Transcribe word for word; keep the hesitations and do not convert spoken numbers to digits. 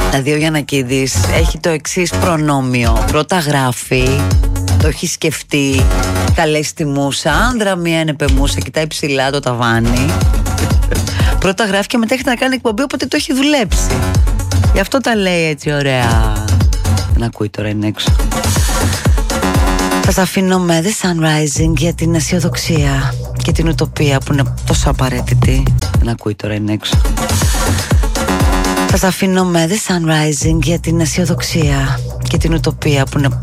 Δηλαδή ο Γιαννακίδης έχει το εξής προνόμιο. Πρώτα γράφει, το έχει σκεφτεί, τα λέει στη μούσα. Άνδρα μία είναι πεμούσα, κοιτάει ψηλά το ταβάνι. Πρώτα γράφει και μετά έχετε να κάνει εκπομπή, οπότε το έχει δουλέψει. Γι' αυτό τα λέει έτσι ωραία. Δεν ακούει τώρα, είναι έξω. Θα σας αφήνω με The Sun Rising για την αισιοδοξία και την ουτοπία που είναι τόσο απαραίτητη. Δεν ακούει τώρα, είναι έξω. Θα σας αφήνω με The Sun Rising για την αισιοδοξία και την ουτοπία που είναι